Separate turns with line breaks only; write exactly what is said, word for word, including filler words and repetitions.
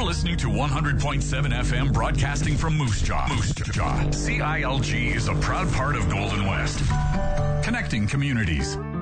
You're listening to one hundred point seven F M broadcasting from Moose Jaw. Moose Jaw. C I L G is a proud part of Golden West. Connecting communities.